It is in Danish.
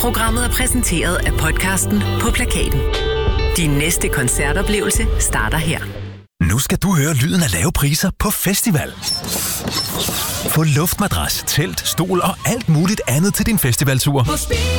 Programmet er præsenteret af podcasten På Plakaten. Din næste koncertoplevelse starter her. Nu skal du høre lyden af lave priser på festival. Få luftmadras, telt, stol og alt muligt andet til din festivaltur.